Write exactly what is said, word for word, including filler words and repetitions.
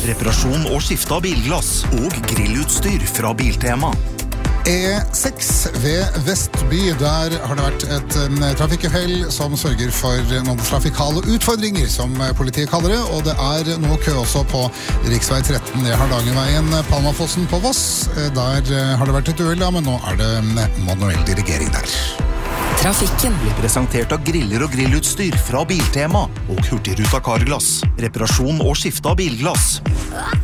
reparasjon og skifte av bilglass og grillutstyr fra Biltema. E seks ved Vestby, der har det vært et um, trafikkuhell som sørger for noen trafikale utfordringer, som politiet kaller det, og det er nå kø også på riksvei tretten ved Hardangerveien, Palmafossen på Voss. Der uh, har det vært et uhell, ja, men nå er det um, manuell dirigering der. Trafikken blir presentert av griller og grillutstyr fra Biltema og Hurtigruta Carglass, reparasjon og skifte av bilglass.